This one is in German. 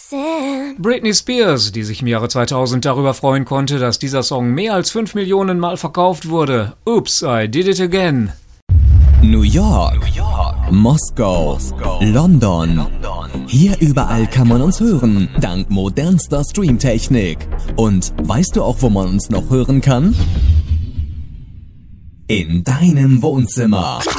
sin. Britney Spears, die sich im Jahre 2000 darüber freuen konnte, dass dieser Song mehr als 5 Millionen Mal verkauft wurde. Oops, I did it again. New York, Moskau, London. Hier überall kann man uns hören, dank modernster Streamtechnik. Und weißt du auch, wo man uns noch hören kann? In deinem Wohnzimmer.